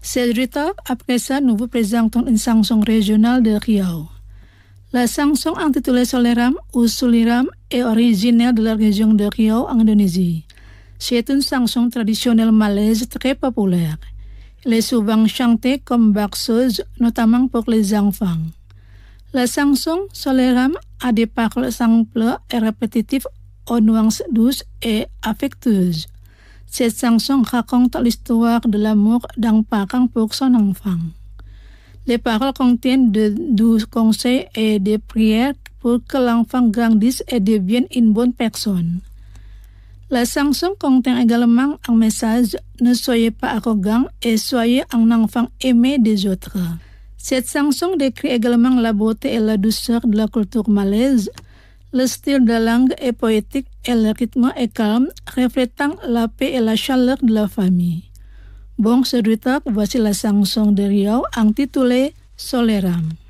C'est retard, après ça, nous vous présentons une chanson régionale de Riau. La chanson intitulée Soleram ou Suliram est originaire de la région de Riau en Indonésie. C'est une chanson traditionnelle malaise très populaire. Elle est souvent chantée comme berceuse, notamment pour les enfants. La chanson Soleram a des paroles simples et répétitives aux nuances douces et affectueuses. Cette chanson raconte l'histoire de l'amour d'un parent pour son enfant. Les paroles contiennent de doux conseils et des prières pour que l'enfant grandisse et devienne une bonne personne. La chanson contient également un message « Ne soyez pas arrogant et soyez un enfant aimé des autres ». Cette chanson décrit également la beauté et la douceur de la culture malaise. Le style de langue est poétique et le rythme est calme, reflétant la paix et la chaleur de la famille. Bon, c'est retard, voici la chanson de Riau intitulée Soleram.